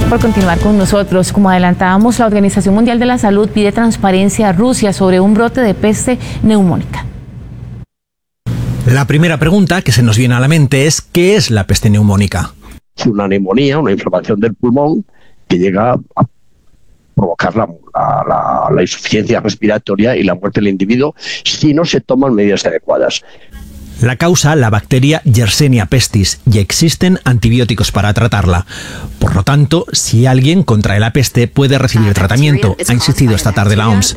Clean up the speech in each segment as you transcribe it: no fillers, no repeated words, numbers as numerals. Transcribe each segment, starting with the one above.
por continuar con nosotros. Como adelantábamos, la Organización Mundial de la Salud pide transparencia a Rusia sobre un brote de peste neumónica. La primera pregunta que se nos viene a la mente es ¿qué es la peste neumónica? Es una neumonía, una inflamación del pulmón que llega a provocar la insuficiencia respiratoria y la muerte del individuo si no se toman medidas adecuadas. La causa la bacteria Yersinia pestis y existen antibióticos para tratarla. Por lo tanto, si alguien contrae la peste puede recibir tratamiento, ha insistido esta tarde la OMS.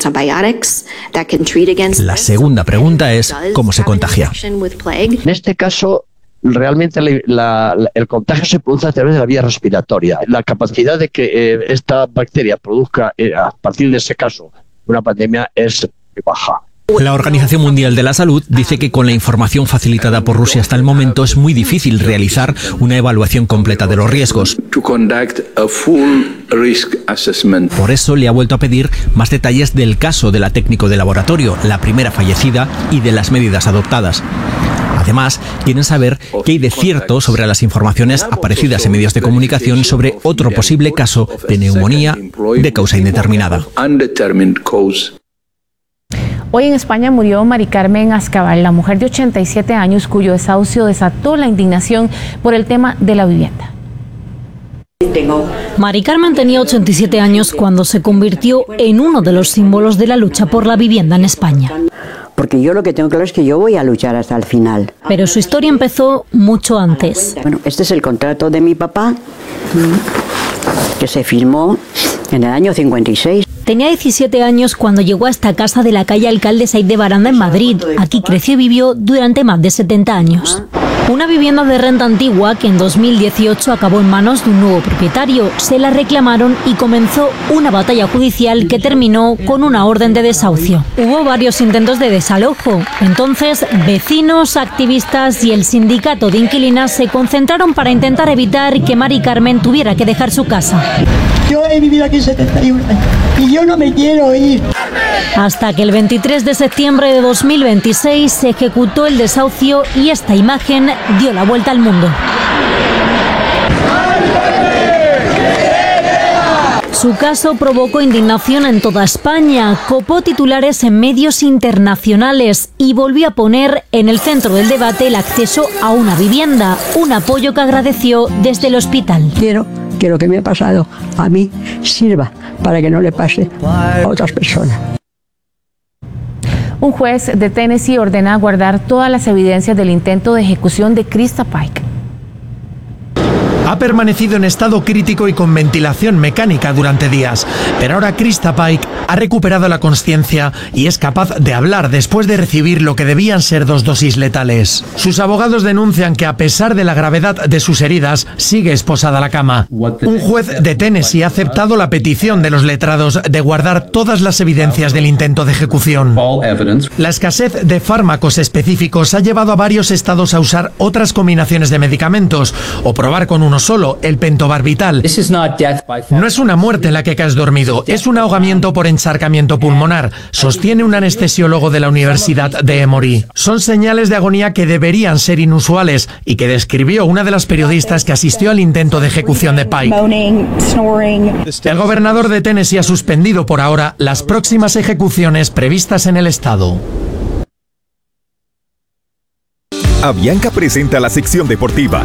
La segunda pregunta es ¿cómo se contagia? En este caso, realmente el contagio se produce a través de la vía respiratoria. La capacidad de que esta bacteria produzca, a partir de ese caso, una pandemia es baja. La Organización Mundial de la Salud dice que con la información facilitada por Rusia hasta el momento es muy difícil realizar una evaluación completa de los riesgos. Por eso le ha vuelto a pedir más detalles del caso de la técnico de laboratorio, la primera fallecida, y de las medidas adoptadas. Además, quieren saber qué hay de cierto sobre las informaciones aparecidas en medios de comunicación sobre otro posible caso de neumonía de causa indeterminada. Hoy en España murió Mari Carmen Ascabal, la mujer de 87 años cuyo desahucio desató la indignación por el tema de la vivienda. Mari Carmen tenía 87 años cuando se convirtió en uno de los símbolos de la lucha por la vivienda en España. Porque yo lo que tengo claro es que yo voy a luchar hasta el final. Pero su historia empezó mucho antes. Bueno, este es el contrato de mi papá, que se firmó en el año 56. Tenía 17 años cuando llegó a esta casa de la calle Alcalde Saiz de Baranda en Madrid. Aquí creció y vivió durante más de 70 años. Una vivienda de renta antigua que en 2018 acabó en manos de un nuevo propietario. Se la reclamaron y comenzó una batalla judicial que terminó con una orden de desahucio. Hubo varios intentos de desalojo. Entonces, vecinos, activistas y el sindicato de inquilinas se concentraron para intentar evitar que Mari Carmen tuviera que dejar su casa. Yo he vivido aquí 71 años y yo no me quiero ir. Hasta que el 23 de septiembre de 2026 se ejecutó el desahucio y esta imagen dio la vuelta al mundo. Su caso provocó indignación en toda España, copó titulares en medios internacionales y volvió a poner en el centro del debate el acceso a una vivienda, un apoyo que agradeció desde el hospital. Quiero que lo que me ha pasado a mí sirva para que no le pase a otras personas. Un juez de Tennessee ordena guardar todas las evidencias del intento de ejecución de Krista Pike. Ha permanecido en estado crítico y con ventilación mecánica durante días, pero ahora Krista Pike ha recuperado la consciencia y es capaz de hablar después de recibir lo que debían ser 2 dosis letales. Sus abogados denuncian que a pesar de la gravedad de sus heridas, sigue esposada a la cama. Un juez de Tennessee ha aceptado la petición de los letrados de guardar todas las evidencias del intento de ejecución. La escasez de fármacos específicos ha llevado a varios estados a usar otras combinaciones de medicamentos o probar con uno solo, el pentobarbital. No es una muerte en la que caes dormido, es un ahogamiento por encharcamiento pulmonar, sostiene un anestesiólogo de la Universidad de Emory. Son señales de agonía que deberían ser inusuales y que describió una de las periodistas que asistió al intento de ejecución de Pike. El gobernador de Tennessee ha suspendido por ahora las próximas ejecuciones previstas en el estado. Avianca presenta la sección deportiva.